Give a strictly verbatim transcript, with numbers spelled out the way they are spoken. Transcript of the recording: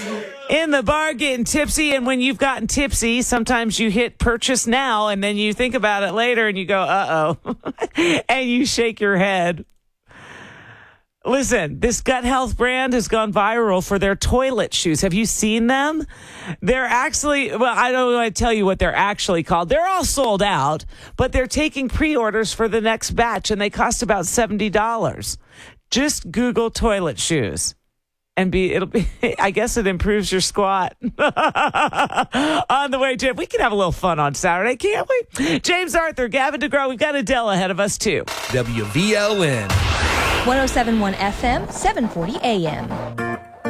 In the bar getting tipsy, and when you've gotten tipsy, sometimes you hit purchase now, and then you think about it later, and you go, uh-oh, and you shake your head. Listen, this gut health brand has gone viral for their toilet shoes. Have you seen them? They're actually, well, I don't want to tell you what they're actually called. They're all sold out, but they're taking pre-orders for the next batch, and they cost about seventy dollars. Just Google toilet shoes. And be it'll be I guess it improves your squat. On the way, Jim. We can have a little fun on Saturday, can't we? James Arthur, Gavin DeGraw, we've got Adele ahead of us too. W V L N one oh seven point one F M, seven forty A M.